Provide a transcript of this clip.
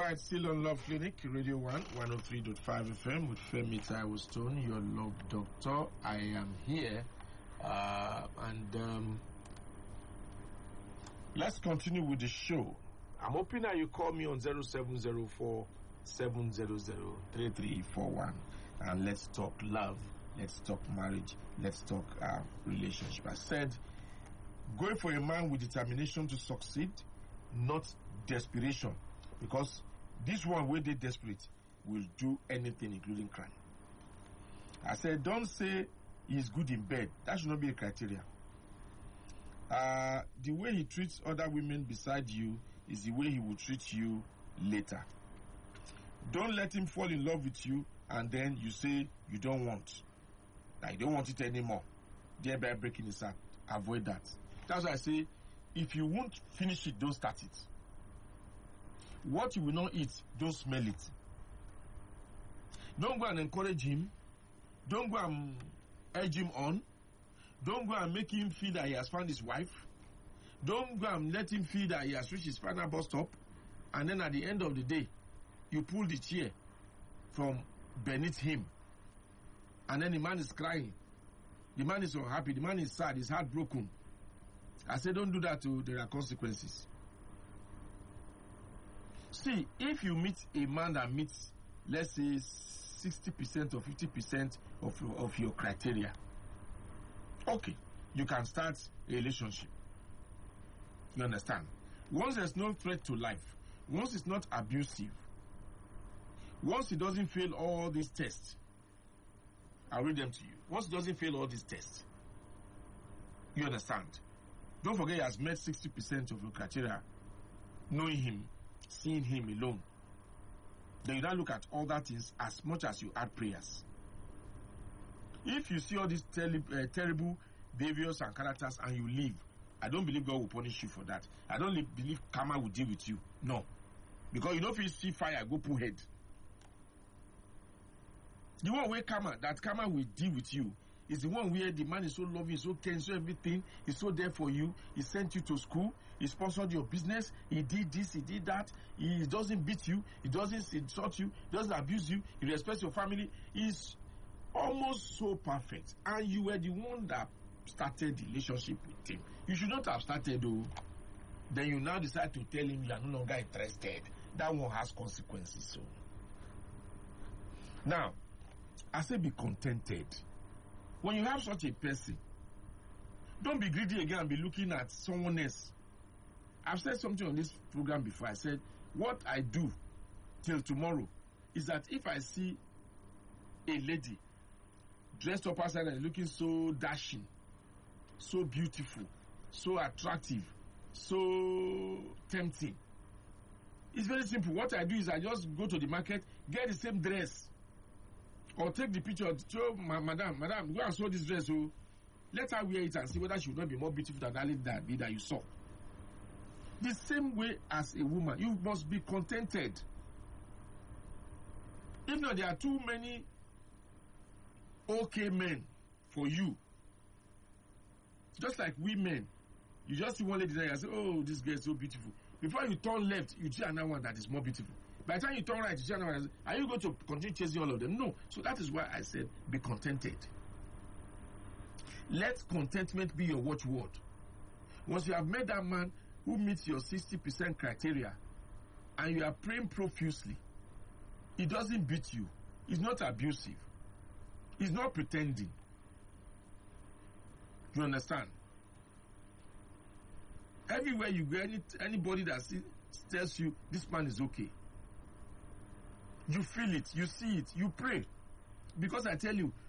right, still on Love Clinic, Radio 1, 103.5 FM with Femi Taiwo Stone, your love doctor. I am here, and let's continue with the show. I'm hoping that you call me on 0704 700 3341, and let's talk love, let's talk marriage, let's talk relationship. I said, going for a man with determination to succeed, not desperation, because this one where they desperate will do anything, including crime. I said, don't say he's good in bed. That should not be a criteria. The way he treats other women beside you is the way he will treat you later. Don't let him fall in love with you and then you say you don't want. Like, you don't want it anymore, thereby breaking his heart. Avoid that. That's why I say, if you won't finish it, don't start it. What you will not eat, don't smell it. Don't go and encourage him. Don't go and urge him on. Don't go and make him feel that he has found his wife. Don't go and let him feel that he has reached his final bus stop. And then at the end of the day, you pull the chair from beneath him. And then the man is crying. The man is unhappy. The man is sad. He's heartbroken. I say, don't do that too. There are consequences. See, if you meet a man that meets, let's say, 60% or 50% of your criteria, okay, you can start a relationship. You understand? Once there's no threat to life, once it's not abusive, once it doesn't fail all these tests, I'll read them to you. Once it doesn't fail all these tests, you understand? Don't forget he has met 60% of your criteria, knowing him, seeing him alone. Then you now look at all that things as much as you add prayers. If you see all these terrible behaviors and characters and you leave, I don't believe God will punish you for that. I don't believe karma will deal with you. No. Because you know if you see fire, go pull head. The one where karma will deal with you is the one where the man is so loving, so caring, so everything. He's so there for you. He sent you to school. He sponsored your business. He did this, he did that. He doesn't beat you. He doesn't insult you. He doesn't abuse you. He respects your family. He's almost so perfect. And you were the one that started the relationship with him. You should not have started though. Then you now decide to tell him you are no longer interested. That one has consequences. So now, I say be contented. When you have such a person, don't be greedy again and be looking at someone else. I've said something on this program before. I said, what I do till tomorrow is that if I see a lady dressed up outside and looking so dashing, so beautiful, so attractive, so tempting, it's very simple. What I do is I just go to the market, get the same dress, or take the picture, show madam, go and sew this dress. So let her wear it and see whether she would not be more beautiful than that lady that you saw. The same way as a woman, you must be contented. If not, there are too many okay men for you. Just like women, you just see one lady there and say, oh, this girl is so beautiful. Before you turn left, you see another one that is more beautiful. By the time you turn right, you see another one. Are you going to continue chasing all of them? No. So that is why I said, be contented. Let contentment be your watchword. Once you have met that man who meets your 60% criteria, and you are praying profusely, he doesn't beat you. He's not abusive. He's not pretending. You understand? Everywhere you go, anybody that tells you this man is okay, you feel it, you see it, you pray. Because I tell you,